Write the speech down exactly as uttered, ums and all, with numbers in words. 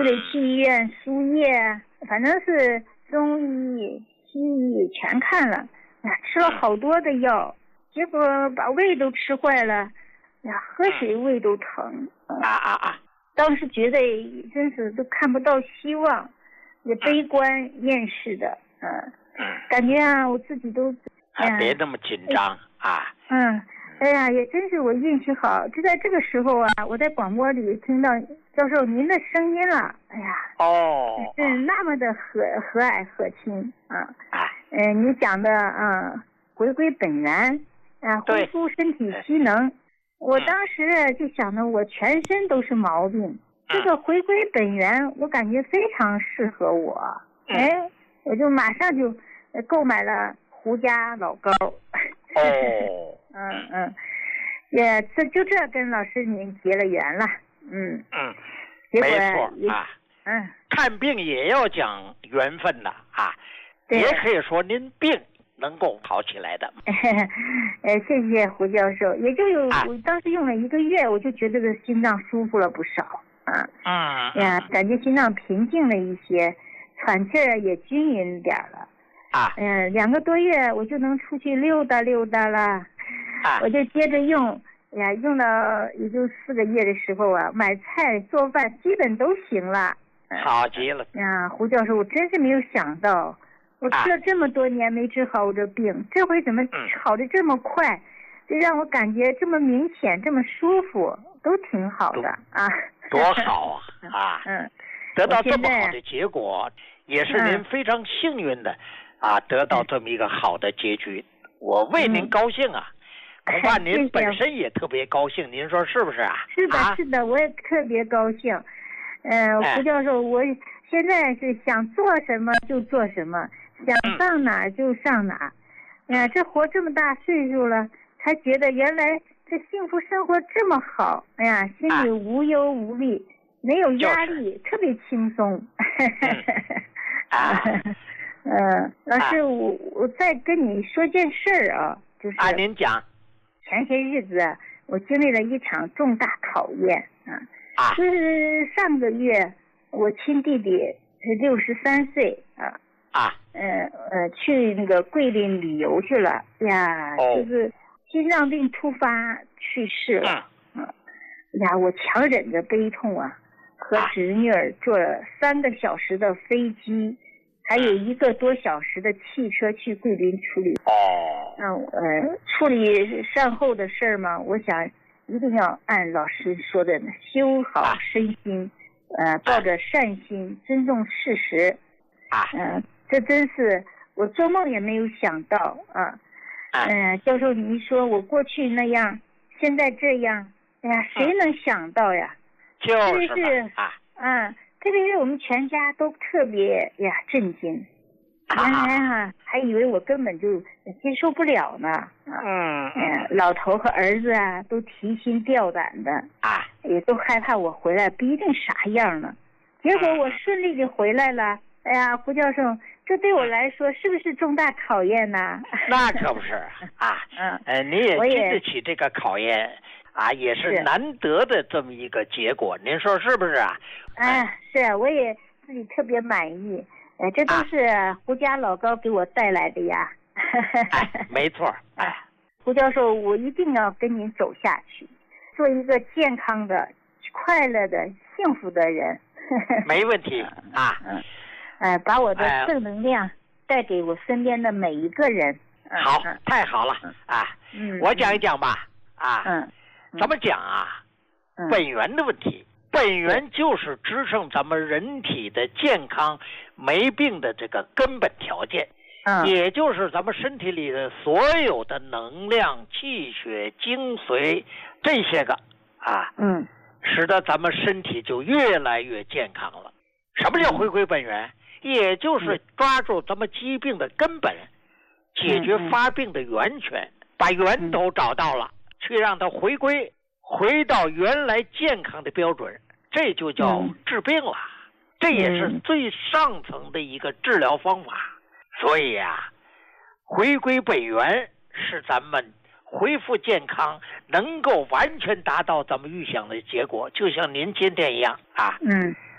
里去医院输液，反正是中医西医全看了，呀，吃了好多的药，结果把胃都吃坏了，呀，喝水胃都疼。 啊啊啊！ 当时觉得真是都看不到希望，也悲观厌世的，嗯、呃，感觉啊，我自己都， 哎呀，别那么紧张啊。 嗯，哎呀，也真是我运气好，就在这个时候啊，我在广播里听到教授您的声音了，哎呀， 哦， 是那么的和和蔼可亲啊， 啊， 嗯、呃，你讲的啊、呃，回归本源，啊，恢复身体机能。我当时就想着，我全身都是毛病，这个回归本源，我感觉非常适合我。哎，我就马上就购买了胡家老膏。 哦， 嗯嗯，也这就这跟老师您结了缘了。嗯嗯， 结果没错啊。 嗯， 看病也要讲缘分的啊，也可以说您病能够好起来的。 呃，谢谢胡教授。也就有、 啊、 我当时用了一个月，我就觉得这心脏舒服了不少啊。 嗯呀，感觉心脏平静了一些，喘气儿也均匀点了。 啊。 嗯、呃，两个多月我就能出去溜达溜达了。 啊。 我就接着用，呀，用到也就四个月的时候啊，买菜做饭基本都行了。 好极了。 呀，胡教授，我真是没有想到。我吃了这么多年没治好我这病，啊、这回怎么好的这么快？就让我感觉这么明显，这么舒服，都挺好的啊！ 多好啊！啊， 嗯， 得到这么好的结果，也是您非常幸运的、嗯、啊，得到这么一个好的结局，我为您高兴啊！恐怕您本身也特别高兴，您说是不是啊？ 是的，是的，我也特别高兴。嗯、呃，胡教授，我现在是想做什么就做什么。想上哪儿就上哪儿，哎呀，这活这么大岁数了，才觉得原来这幸福生活这么好。哎呀，心里无忧无虑，没有压力，特别轻松。 啊， 嗯，老师，我我再跟你说件事儿啊，就是啊，您讲。 前些日子我经历了一场重大考验啊， 啊， 就是上个月我亲弟弟是六十三岁啊。 啊， 呃呃，去那个桂林旅游去了呀， 哦、 就是心脏病突发去世了。嗯，呀，我强忍着悲痛啊，和侄女儿坐了三个小时的飞机，还有一个多小时的汽车去桂林处理。 哦， 嗯呃，处理善后的事儿嘛，我想一定要按老师说的修好身心，呃，抱着善心，尊重事实。 啊， 嗯、呃。这真是我做梦也没有想到啊！嗯、呃，教授，你说我过去那样，现在这样，哎呀，谁能想到呀？ 就是特别是啊，嗯，特别是我们全家都特别呀震惊，原来啊还以为我根本就接受不了呢。 嗯嗯，老头和儿子啊都提心吊胆的啊， 也都害怕我回来不一定啥样呢。结果我顺利的回来了。哎呀，胡教授，这对我来说是不是重大考验呢？ 那可不是啊，嗯，呃，你也经得起这个考验啊，也是难得的这么一个结果，您说是不是啊？ 哎，是，我也自己特别满意，哎，这都是胡家老高给我带来的呀。 哎，没错，哎， 胡教授，我一定要跟您走下去，做一个健康的、快乐的、幸福的人。 没问题啊。 嗯。呃，把我的正能量带给我身边的每一个人。 嗯、好、嗯，太好了啊！嗯，我讲一讲吧。啊， 嗯， 怎么讲啊？嗯、本源的问题，本源就是支撑咱们人体的健康、没病的这个根本条件。嗯，也就是咱们身体里的所有的能量、气血、精髓这些个啊，嗯，使得咱们身体就越来越健康了。什么叫回归本源？也就是抓住咱们疾病的根本，解决发病的源泉，把源头找到了，去让它回归，回到原来健康的标准，这就叫治病了。这也是最上层的一个治疗方法。所以啊，回归本源是咱们恢复健康，能够完全达到咱们预想的结果，就像您今天一样啊。嗯。